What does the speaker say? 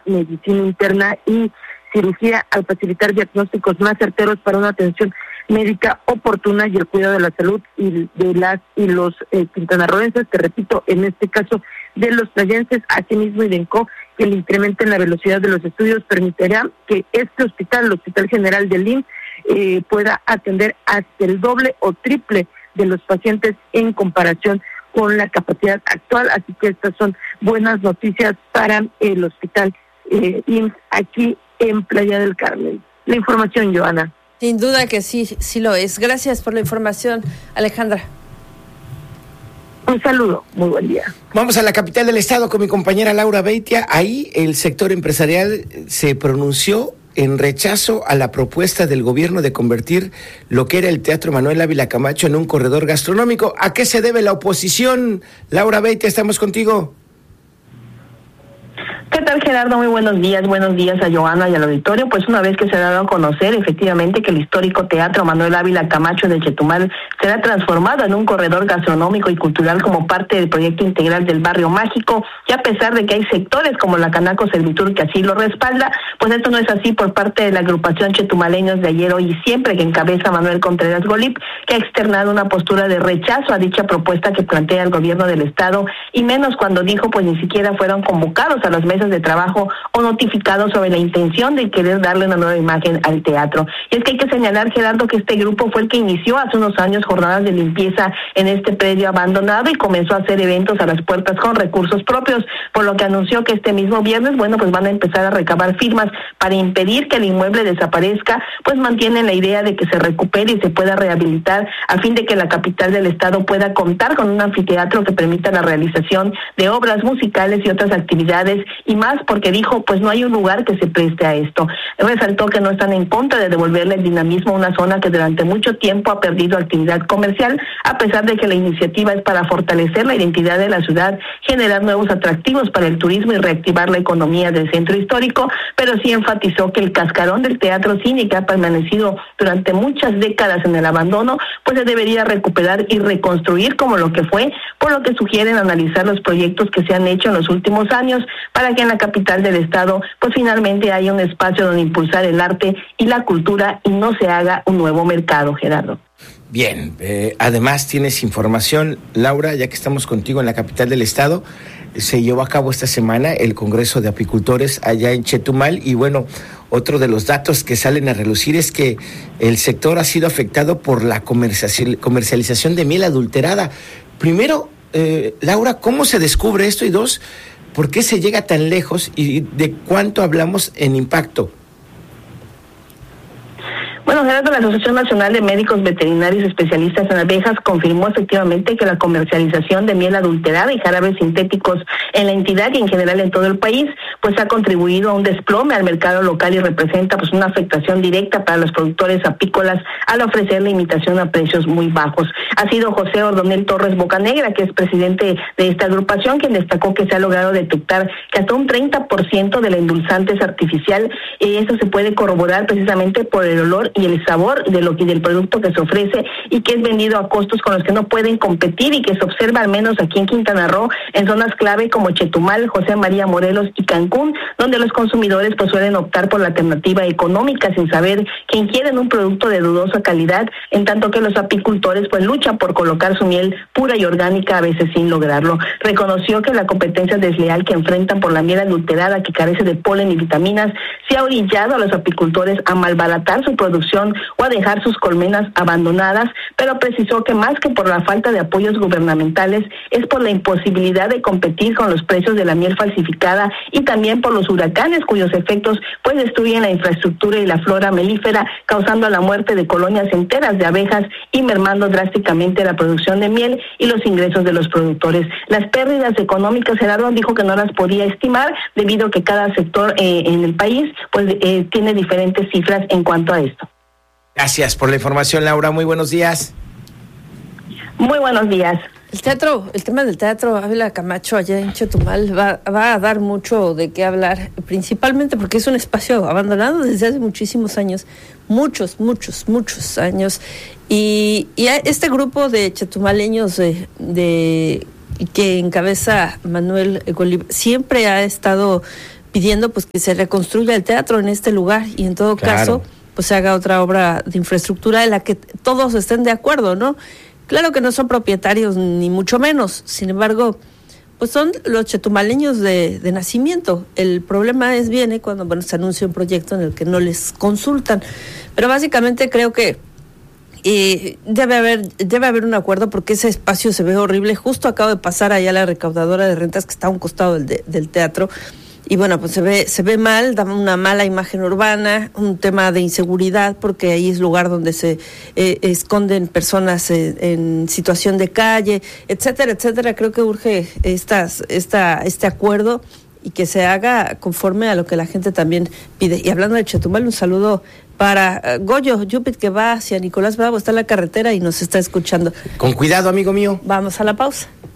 medicina interna y cirugía al facilitar diagnósticos más certeros para una atención médica oportuna y el cuidado de la salud y de las y los quintanarroenses, que repito, en este caso de los playenses. Asimismo, identificó que el incremento en la velocidad de los estudios permitirá que este hospital, el Hospital General del IMSS, pueda atender hasta el doble o triple de los pacientes en comparación con la capacidad actual. Así que estas son buenas noticias para el Hospital IMSS aquí en Playa del Carmen. La información, Joana. Sin duda que sí lo es. Gracias por la información, Alejandra. Un saludo, muy buen día. Vamos a la capital del estado con mi compañera Laura Beitia. Ahí el sector empresarial se pronunció en rechazo a la propuesta del gobierno de convertir lo que era el Teatro Manuel Ávila Camacho en un corredor gastronómico. ¿A qué se debe la oposición? Laura Beitia, estamos contigo. ¿Qué tal, Gerardo? Muy buenos días a Joana y al auditorio. Pues una vez que se ha dado a conocer efectivamente que el histórico Teatro Manuel Ávila Camacho de Chetumal será transformado en un corredor gastronómico y cultural como parte del proyecto integral del Barrio Mágico, y a pesar de que hay sectores como la Canaco Servitur que así lo respalda, pues esto no es así por parte de la agrupación Chetumaleños de Ayer, Hoy y Siempre, que encabeza Manuel Contreras Golip, que ha externado una postura de rechazo a dicha propuesta que plantea el gobierno del estado, y menos cuando dijo pues ni siquiera fueron convocados a las mesas de trabajo o notificados sobre la intención de querer darle una nueva imagen al teatro. Y es que hay que señalar, Gerardo, que este grupo fue el que inició hace unos años jornadas de limpieza en este predio abandonado y comenzó a hacer eventos a las puertas con recursos propios, por lo que anunció que este mismo viernes, pues van a empezar a recabar firmas para impedir que el inmueble desaparezca, pues mantienen la idea de que se recupere y se pueda rehabilitar a fin de que la capital del estado pueda contar con un anfiteatro que permita la realización de obras musicales y otras actividades, y más porque dijo, pues no hay un lugar que se preste a esto. Resaltó que no están en contra de devolverle el dinamismo a una zona que durante mucho tiempo ha perdido actividad comercial, a pesar de que la iniciativa es para fortalecer la identidad de la ciudad, generar nuevos atractivos para el turismo y reactivar la economía del centro histórico, pero sí enfatizó que el cascarón del Teatro Cine, que ha permanecido durante muchas décadas en el abandono, pues se debería recuperar y reconstruir como lo que fue, por lo que sugieren analizar los proyectos que se han hecho en los últimos años para que en la capital del estado pues finalmente haya un espacio donde impulsar el arte y la cultura y no se haga un nuevo mercado, Gerardo. Bien, además tienes información, Laura, ya que estamos contigo en la capital del estado. Se llevó a cabo esta semana el Congreso de Apicultores allá en Chetumal, y bueno, otro de los datos que salen a relucir es que el sector ha sido afectado por la comercialización de miel adulterada. Primero, Laura, ¿cómo se descubre esto? Y dos, ¿por qué se llega tan lejos y de cuánto hablamos en impacto? Bueno, Gerardo, la Asociación Nacional de Médicos Veterinarios Especialistas en Abejas confirmó efectivamente que la comercialización de miel adulterada y jarabes sintéticos en la entidad y en general en todo el país, pues ha contribuido a un desplome al mercado local y representa pues una afectación directa para los productores apícolas al ofrecer la imitación a precios muy bajos. Ha sido José Ordonel Torres Bocanegra, que es presidente de esta agrupación, quien destacó que se ha logrado detectar que hasta un 30% del endulzante es artificial, y esto se puede corroborar precisamente por el olor y el sabor del producto que se ofrece, y que es vendido a costos con los que no pueden competir, y que se observa al menos aquí en Quintana Roo en zonas clave como Chetumal, José María Morelos y Cancún, donde los consumidores pues suelen optar por la alternativa económica sin saber que ingieren un producto de dudosa calidad, en tanto que los apicultores pues luchan por colocar su miel pura y orgánica, a veces sin lograrlo. Reconoció que la competencia desleal que enfrentan por la miel adulterada que carece de polen y vitaminas se ha orillado a los apicultores a malbaratar su producción o a dejar sus colmenas abandonadas, pero precisó que más que por la falta de apoyos gubernamentales es por la imposibilidad de competir con los precios de la miel falsificada, y también por los huracanes cuyos efectos pues destruyen la infraestructura y la flora melífera, causando la muerte de colonias enteras de abejas y mermando drásticamente la producción de miel y los ingresos de los productores. Las pérdidas económicas, Gerardo, dijo que no las podía estimar debido a que cada sector en el país pues tiene diferentes cifras en cuanto a esto. Gracias por la información, Laura. Muy buenos días. Muy buenos días. El tema del Teatro Ávila Camacho allá en Chetumal va a dar mucho de qué hablar, principalmente porque es un espacio abandonado desde hace muchísimos años, muchos años, y este grupo de chetumaleños de que encabeza Manuel Golip siempre ha estado pidiendo pues que se reconstruya el teatro en este lugar y en todo caso pues se haga otra obra de infraestructura en la que todos estén de acuerdo, ¿no? Claro que no son propietarios ni mucho menos, sin embargo, pues son los chetumaleños de nacimiento. El problema viene cuando se anuncia un proyecto en el que no les consultan. Pero básicamente creo que debe haber un acuerdo porque ese espacio se ve horrible. Justo acabo de pasar allá la recaudadora de rentas que está a un costado del teatro. Y bueno, pues se ve mal, da una mala imagen urbana, un tema de inseguridad, porque ahí es lugar donde se esconden personas en situación de calle, etcétera, etcétera. Creo que urge este acuerdo y que se haga conforme a lo que la gente también pide. Y hablando de Chetumal, un saludo para Goyo Yupit, que va hacia Nicolás Bravo, está en la carretera y nos está escuchando. Con cuidado, amigo mío. Vamos a la pausa.